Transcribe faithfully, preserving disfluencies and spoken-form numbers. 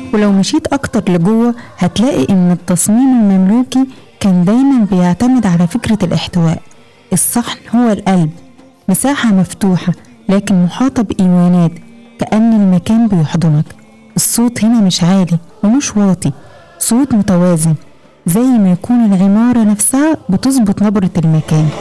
ولو مشيت أكتر لجوه هتلاقي إن التصميم المملوكي كان دايما بيعتمد على فكرة الاحتواء. الصحن هو القلب، مساحة مفتوحة لكن محاطة بإيوانات كأن المكان بيحضنك. الصوت هنا مش عالي ومش واطي، صوت متوازن، زي ما يكون العمارة نفسها بتظبط نبرة المكان.